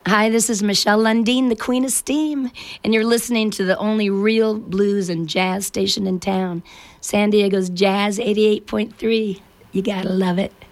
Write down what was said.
Hi, this is Michelle Lundeen, the Queen of Steam, and you're listening to the only real blues and jazz station in town, San Diego's Jazz 88.3. You gotta love it.